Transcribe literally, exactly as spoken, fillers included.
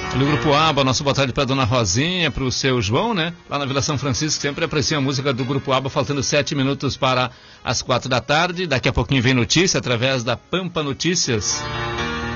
Do Grupo ABBA, nosso boa tarde para a dona Rosinha, para o seu João, né? Lá na Vila São Francisco, sempre apreciam a música do Grupo ABBA, faltando sete minutos para as quatro da tarde. Daqui a pouquinho vem notícia através da Pampa Notícias.